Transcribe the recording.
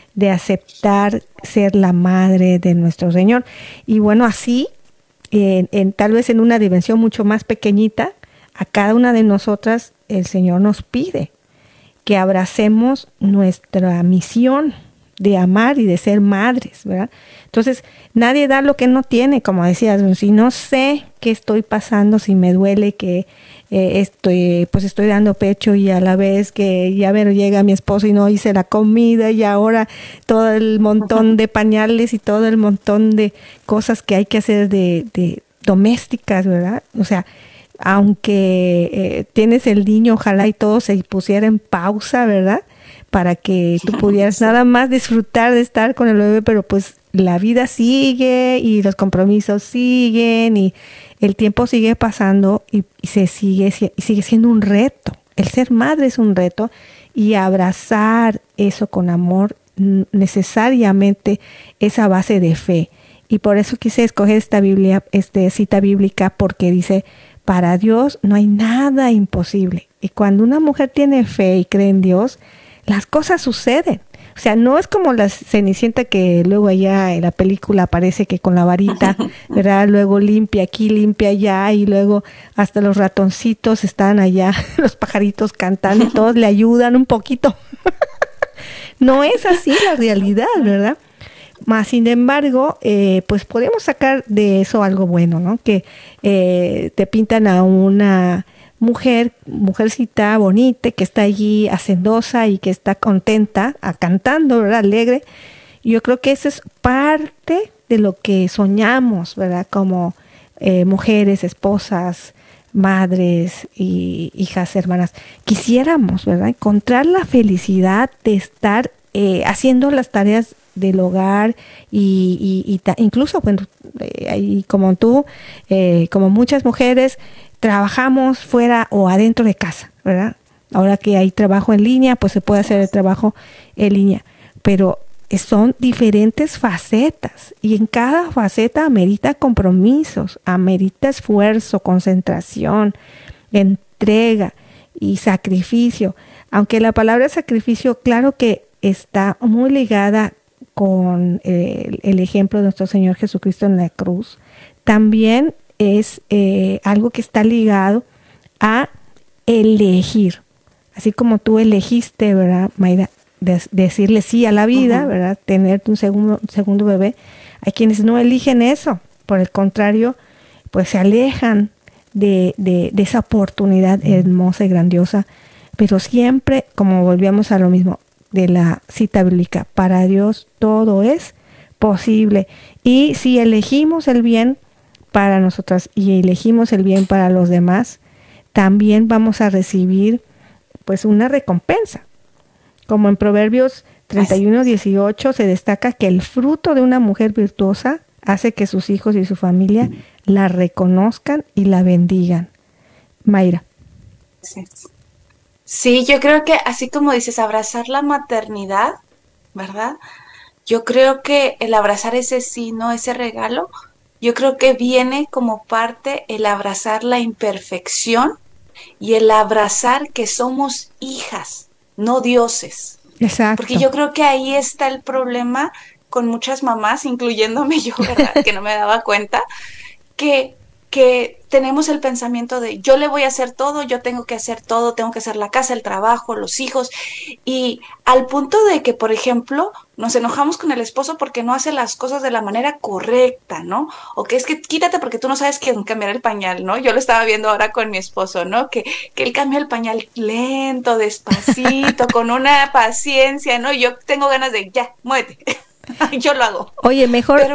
de aceptar ser la madre de nuestro Señor. Y bueno, así, tal vez en una dimensión mucho más pequeñita, a cada una de nosotras el Señor nos pide que abracemos nuestra misión de amar y de ser madres, ¿verdad? Entonces, nadie da lo que no tiene, como decías, si no sé qué estoy pasando, si me duele que estoy dando pecho y a la vez que ya ver, llega mi esposo y no hice la comida y ahora todo el montón de pañales y todo el montón de cosas que hay que hacer de domésticas, ¿verdad? O sea, aunque tienes el niño, ojalá y todo se pusiera en pausa, ¿verdad? Para que tú pudieras nada más disfrutar de estar con el bebé, pero pues la vida sigue y los compromisos siguen y el tiempo sigue pasando y sigue siendo un reto. El ser madre es un reto y abrazar eso con amor necesariamente es a base de fe. Y por eso quise escoger esta cita bíblica, porque dice: para Dios no hay nada imposible. Y cuando una mujer tiene fe y cree en Dios, las cosas suceden. O sea, no es como la Cenicienta que luego allá en la película aparece que con la varita, ¿verdad? Luego limpia aquí, limpia allá, y luego hasta los ratoncitos están allá, los pajaritos cantando y todos le ayudan un poquito. No es así la realidad, ¿verdad? Más sin embargo, pues podemos sacar de eso algo bueno, ¿no? Que te pintan a una mujercita bonita que está allí hacendosa y que está contenta, cantando, ¿verdad? Alegre. Y yo creo que eso es parte de lo que soñamos, ¿verdad? Como mujeres, esposas, madres y hijas, hermanas. Quisiéramos, ¿verdad? Encontrar la felicidad de estar haciendo las tareas del hogar incluso, bueno, como tú, como muchas mujeres, trabajamos fuera o adentro de casa, ¿verdad? Ahora que hay trabajo en línea, pues se puede hacer el trabajo en línea, pero son diferentes facetas y en cada faceta amerita compromisos, amerita esfuerzo, concentración, entrega y sacrificio. Aunque la palabra sacrificio, claro que está muy ligada con el ejemplo de nuestro Señor Jesucristo en la cruz, también es algo que está ligado a elegir. Así como tú elegiste, ¿verdad, Mayra? Decirle sí a la vida, ¿verdad? Tener un segundo bebé. Hay quienes no eligen eso. Por el contrario, pues se alejan de esa oportunidad hermosa y grandiosa. Pero siempre, como volvíamos a lo mismo de la cita bíblica, para Dios todo es posible. Y si elegimos el bien para nosotras y elegimos el bien para los demás, también vamos a recibir pues una recompensa. Como en Proverbios 31:18 se destaca que el fruto de una mujer virtuosa hace que sus hijos y su familia la reconozcan y la bendigan. Mayra. Sí, yo creo que así como dices, abrazar la maternidad, ¿verdad? Yo creo que el abrazar ese sí, no ese regalo, yo creo que viene como parte el abrazar la imperfección y el abrazar que somos hijas, no dioses. Exacto. Porque yo creo que ahí está el problema con muchas mamás, incluyéndome yo, ¿verdad? Que no me daba cuenta, que tenemos el pensamiento de yo le voy a hacer todo, yo tengo que hacer todo, tengo que hacer la casa, el trabajo, los hijos, y al punto de que, por ejemplo, nos enojamos con el esposo porque no hace las cosas de la manera correcta, ¿no? O que es que quítate porque tú no sabes quién cambiar el pañal, ¿no? Yo lo estaba viendo ahora con mi esposo, ¿no? Que él cambia el pañal lento, despacito, con una paciencia, ¿no? Yo tengo ganas de, ya, muévete. Yo lo hago. Oye, mejor